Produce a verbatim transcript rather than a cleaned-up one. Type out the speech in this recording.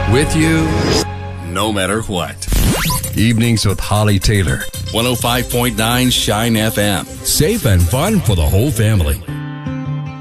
With you, no matter what. Evenings with Holly Taylor. one oh five point nine Shine F M. Safe and fun for the whole family.